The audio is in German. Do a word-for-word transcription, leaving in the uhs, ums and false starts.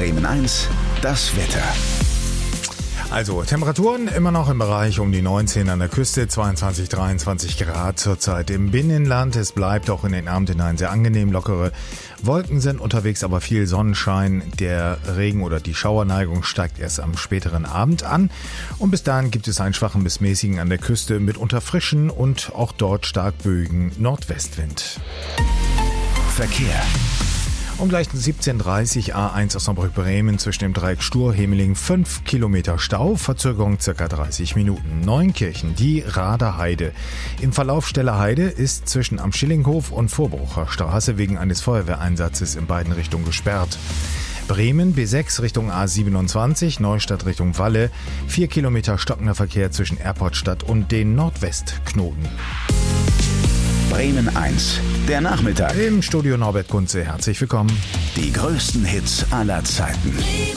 Bremen eins, das Wetter. Also Temperaturen immer noch im Bereich um die neunzehn an der Küste, zweiundzwanzig, dreiundzwanzig Grad zurzeit im Binnenland. Es bleibt auch in den Abend hinein sehr angenehm, lockere Wolken sind unterwegs, aber viel Sonnenschein. Der Regen oder die Schauerneigung steigt erst am späteren Abend an. Und bis dahin gibt es einen schwachen bis mäßigen an der Küste, mitunter frischen und auch dort stark böigen Nordwestwind. Verkehr. Um gleich siebzehn Uhr dreißig A eins Osnabrück-Bremen zwischen dem Dreieck Stur-Hemeling fünf Kilometer Stau, Verzögerung circa dreißig Minuten. Neunkirchen, die Rader Heide. Im Verlauf Steller Heide ist zwischen Am Schillinghof und Vorbrucher Straße wegen eines Feuerwehreinsatzes in beiden Richtungen gesperrt. Bremen B sechs Richtung A siebenundzwanzig, Neustadt Richtung Walle, vier Kilometer stockender Verkehr zwischen Erportstadt und den Nordwestknoten. Bremen eins, der Nachmittag. Im Studio Norbert Kunze, herzlich willkommen. Die größten Hits aller Zeiten.